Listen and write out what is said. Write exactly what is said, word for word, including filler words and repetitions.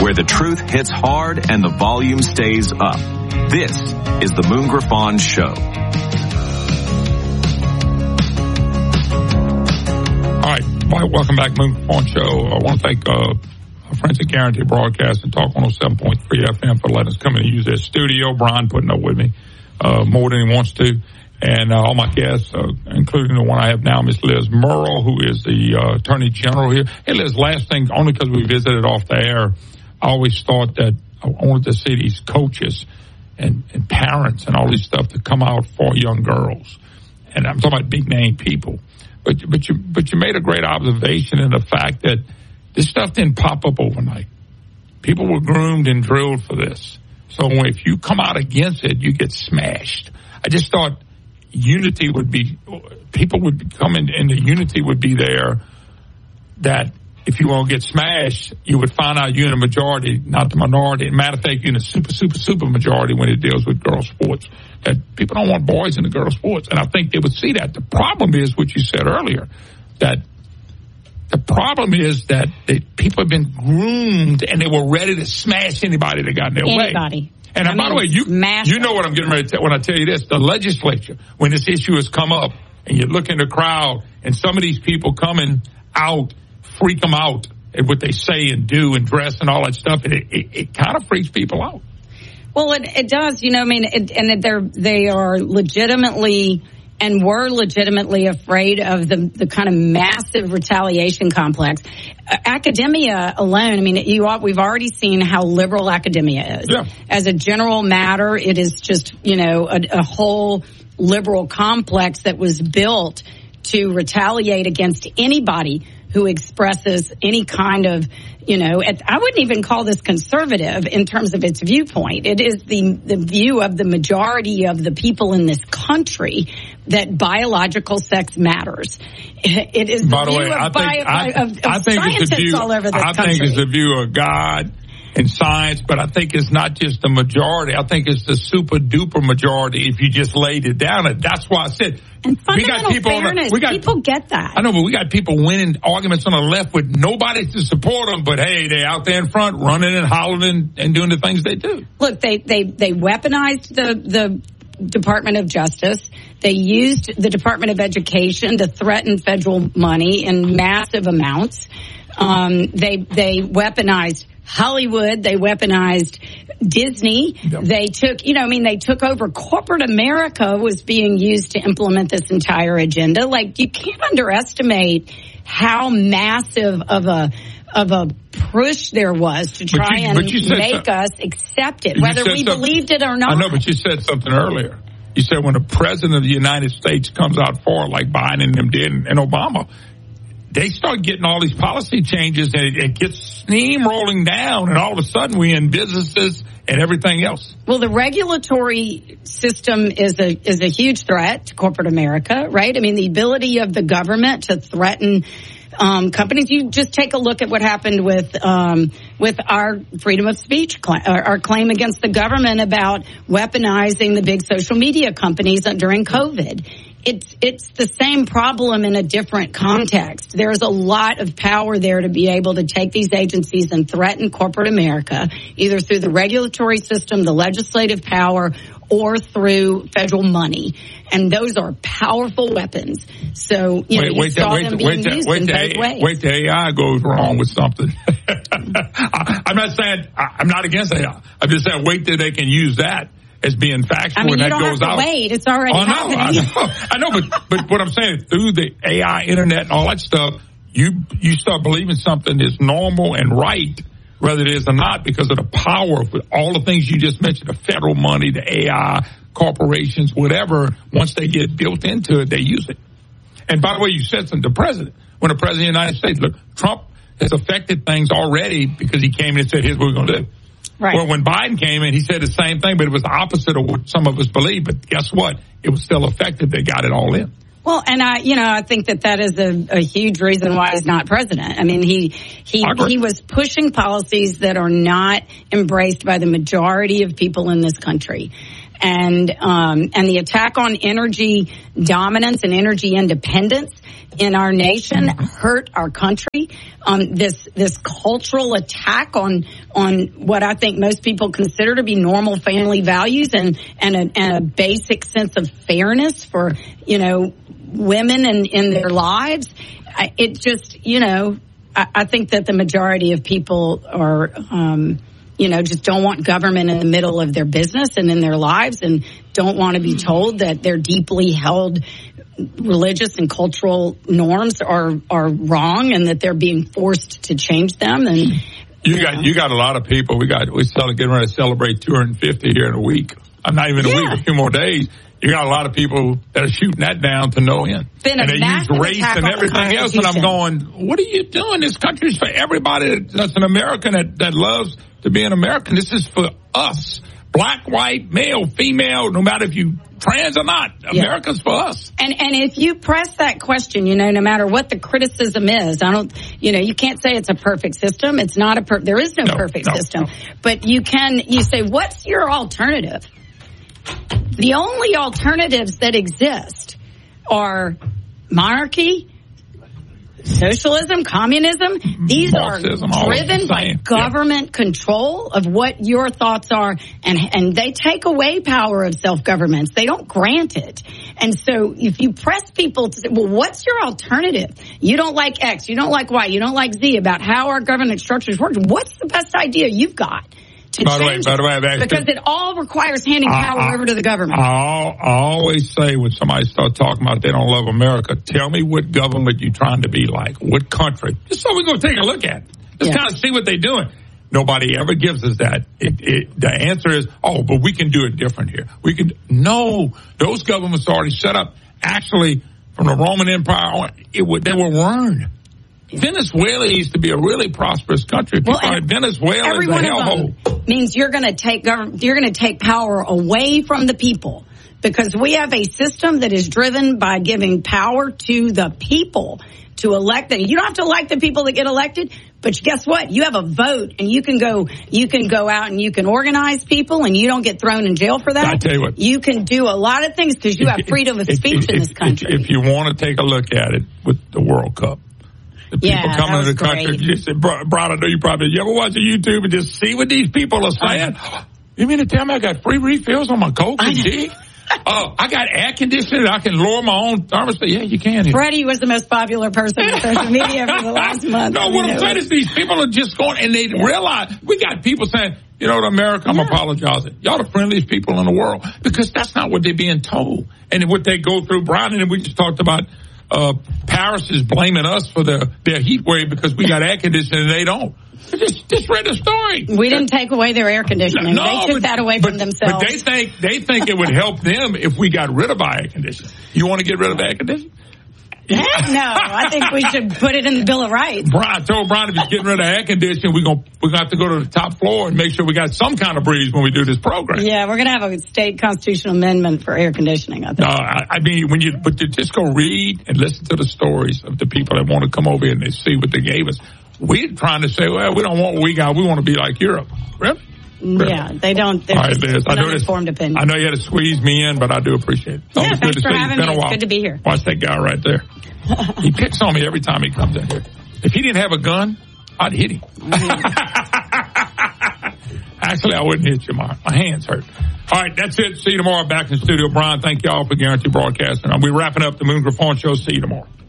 where the truth hits hard and the volume stays up. This is the Moon Griffon Show. All right, welcome back, Moon Griffon Show. I want to thank uh, our friends at Guarantee Broadcast and Talk one oh seven point three F M for letting us come in and use their studio. Brian putting up with me uh, more than he wants to. And uh, all my guests, uh, including the one I have now, Miss Liz Murrill, who is the uh, Attorney General here. Hey, Liz, last thing, only because we visited off the air, I always thought that I wanted to see these coaches and, and parents and all these stuff to come out for young girls. And I'm talking about big-name people. But, but, you, but you made a great observation in the fact that this stuff didn't pop up overnight. People were groomed and drilled for this. So if you come out against it, you get smashed. I just thought unity would be, people would come in and the unity would be there, that if you want to get smashed, you would find out you're in a majority, not the minority. Matter of fact, you're in a super, super, super majority when it deals with girls' sports. That people don't want boys in the girls' sports. And I think they would see that. The problem is what you said earlier, that the problem is that they, people have been groomed and they were ready to smash anybody that got in their anybody. way. Anybody. And I by the way, you you know what I'm getting ready to tell when I tell you this. The legislature, when this issue has come up, and you look in the crowd, and some of these people coming out, freak them out at what they say and do and dress and all that stuff, and it, it, it kind of freaks people out. Well, it, it does. You know, I mean, it, and they're they are legitimately and were legitimately afraid of the the kind of massive retaliation complex. Uh, academia alone, I mean, you we've already seen how liberal academia is. Yeah. As a general matter, it is just, you know, a, a whole liberal complex that was built to retaliate against anybody who expresses any kind of, you know, I wouldn't even call this conservative in terms of its viewpoint. It is the, the view of the majority of the people in this country that biological sex matters. It is the By the view way, of, I think, bio, I, of, of I think scientists it's the view, all over this I country. think it's the view of God and science, but I think it's not just the majority. I think it's the super duper majority if you just laid it down. That's why I said and we got people fairness, on the, we got, people get that. I know, but we got people winning arguments on the left with nobody to support them, but hey, they're out there in front running and hollering and, and doing the things they do. Look, they, they, they weaponized the, the Department of Justice. They used the Department of Education to threaten federal money in massive amounts. Um, they, they weaponized Hollywood. They weaponized Disney. Yep. They took, you know, I mean, they took over. Corporate America was being used to implement this entire agenda. Like, you can't underestimate how massive of a of a push there was to try you, and make so, us accept it, whether we believed it or not. I know, but you said something earlier. You said when the president of the United States comes out for it, like Biden and them did, and, and Obama, they start getting all these policy changes, and it, it gets steamrolling down, and all of a sudden we're in businesses and everything else. Well, the regulatory system is a is a huge threat to corporate America, right? I mean, the ability of the government to threaten um, companies. You just take a look at what happened with um, with our freedom of speech, cl- our claim against the government about weaponizing the big social media companies during COVID. It's it's the same problem in a different context. There's a lot of power there to be able to take these agencies and threaten corporate America, either through the regulatory system, the legislative power, or through federal money. And those are powerful weapons. So, you know, wait, you wait, saw wait, them being wait, used wait, in both wait, ways. Wait till A I goes wrong with something. I, I'm not saying, I, I'm not against A I. I'm just saying wait till they can use that as being factual, I mean, and you that don't goes have to out. Wait, it's already oh, no, happening. I know, I know, but but what I'm saying, through the A I, internet, and all that stuff, you you start believing something is normal and right, whether it is or not, because of the power of all the things you just mentioned, the federal money, the A I, corporations, whatever. Once they get built into it, they use it. And by the way, you said something. The president, when the president of the United States, look, Trump has affected things already because he came in and said, "Here's what we're going to do." Right. Well, when Biden came in, he said the same thing, but it was the opposite of what some of us believe. But guess what? It was still effective. They got it all in. Well, and I, you know, I think that that is a, a huge reason why he's not president. I mean, he he he was pushing policies that are not embraced by the majority of people in this country. and um, and the attack on energy dominance and energy independence in our nation hurt our country. Um, this this cultural attack on on what I think most people consider to be normal family values and and a, and a basic sense of fairness for, you know, women in, in their lives. I, it just, you know, I, I think that the majority of people are, um, you know, just don't want government in the middle of their business and in their lives, and don't want to be told that their deeply held religious and cultural norms are are wrong and that they're being forced to change them. And you, you got know. you got a lot of people. We got we started getting ready to celebrate two hundred fifty here in a week. I'm not even a Yeah. week, a few more days. You got a lot of people that are shooting that down to no end. Been a and they use massive race attack and on the everything else. And I'm Constitution. going, what are you doing? This country's for everybody that's an American that, that loves to be an American. This is for us. Black, white, male, female, no matter if you trans or not. Yeah. America's for us. And and if you press that question, you know, no matter what the criticism is, I don't, you know, you can't say it's a perfect system. It's not a per- there is no, No, perfect no, system. no. But you can, you say, what's your alternative? The only alternatives that exist are monarchy, socialism, communism. These Marxism, are all driven the by same. government Yeah. control of what your thoughts are, and and they take away power of self-governments. They don't grant it. And so if you press people to say, well, what's your alternative? You don't like X, you don't like Y, you don't like Z about how our government structures work. What's the best idea you've got? To By the way, change by the way, it? I've asked Because you- it all requires handing power I- I- over to the government. I, I always say when somebody starts talking about they don't love America, tell me what government you're trying to be like, what country. Just so we're going to take a look at it. Just Yeah. kind of see what they're doing. Nobody ever gives us that. It, it, the answer is, oh, but we can do it different here. We can. No, those governments already set up. Actually, from the Roman Empire on, it would, they were learned. Venezuela used to be a really prosperous country. People Well, are Venezuela Every is a one of hellhole. them means you're going to take government, you're going to take power away from the people, because we have a system that is driven by giving power to the people to elect them. You don't have to like the people that get elected, but guess what? You have a vote, and you can go, you can go out and you can organize people, and you don't get thrown in jail for that. I tell you what. You can do a lot of things because you have freedom of If- speech if- in this if- country. If you want to take a look at it with the World Cup. The people Yeah, coming that to the was country, great. you said, Brian, I know you probably, you ever watch a YouTube and just see what these people are saying? You mean to tell me I got free refills on my Coke and G? Oh, I got air conditioning. I can lower my own thermostat. Yeah, you can. Freddie was the most popular person on social media for the last month. No, what I'm saying is these people are just going, and they realize, we got people saying, you know, to America, I'm Yeah. apologizing. Y'all the friendliest people in the world. Because that's not what they're being told. And what they go through, Brian, and we just talked about, uh, Paris is blaming us for their, their heat wave because we got air conditioning and they don't. Just, just read the story. We didn't take away their air conditioning. No, they took but- that away but, from themselves. But they think they think it would help them if we got rid of our air conditioning. You want to get rid of air conditioning? Heck no, I think we should put it in the Bill of Rights. Brian, I told Brian if he's getting rid of air conditioning, we're gonna we're gonna have to go to the top floor and make sure we got some kind of breeze when we do this program. Yeah, we're going to have a state constitutional amendment for air conditioning, I think. No, I, I mean when you but you just go read and listen to the stories of the people that want to come over here and they see what they gave us. We're trying to say, well, we don't want what we got. We want to be like Europe. Really? Really? Yeah, they don't. They're All right, just Liz. I know this. uninformed opinion. I know you had to squeeze me in, but I do appreciate it. Yeah, Always thanks good to for see you. having It's been me. a It's while. good to be here. Watch that guy right there. He picks on me every time he comes in here. If he didn't have a gun, I'd hit him. Actually, I wouldn't hit you, Mark. My hands hurt. All right, that's it. See you tomorrow back in the studio. Brian, thank you all for Guarantee Broadcasting. We're wrapping up the Moon Griffon Show. See you tomorrow.